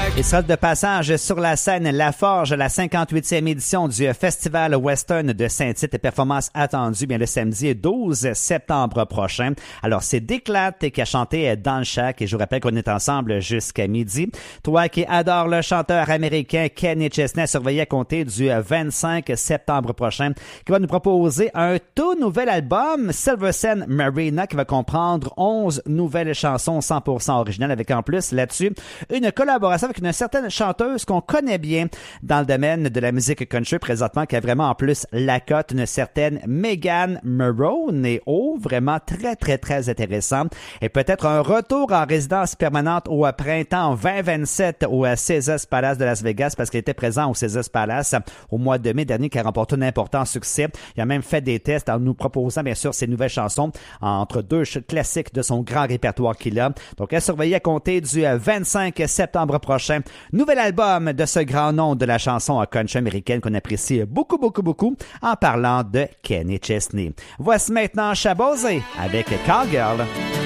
Et ça de passage sur la scène La Forge, la 58e édition du Festival Western de Saint-Tite, performance attendue bien le samedi 12 septembre prochain. Alors c'est Déclate qui a chanté dans le Shack et je vous rappelle qu'on est ensemble jusqu'à midi. Toi qui adores le chanteur américain Kenny Chesney, surveillé à compter du 25 septembre prochain, qui va nous proposer un tout nouvel album, Silver Sand Marina, qui va comprendre 11 nouvelles chansons 100% originales, avec en plus là-dessus une collaboration avec une certaine chanteuse qu'on connaît bien dans le domaine de la musique country présentement, qui a vraiment en plus la cote, une certaine Megan Morrone. Et vraiment très, très, très intéressant. Et peut-être un retour en résidence permanente au printemps 2027 au Caesars Palace de Las Vegas, parce qu'il était présent au Caesars Palace au mois de mai dernier, qui a remporté un important succès. Il a même fait des tests en nous proposant bien sûr ses nouvelles chansons entre deux classiques de son grand répertoire qu'il a. Donc à surveiller à compter du 25 septembre prochain. Nouvel album de ce grand nom de la chanson country américaine qu'on apprécie beaucoup, beaucoup, beaucoup en parlant de Kenny Chesney. Voici maintenant Shabazz avec Cowgirl.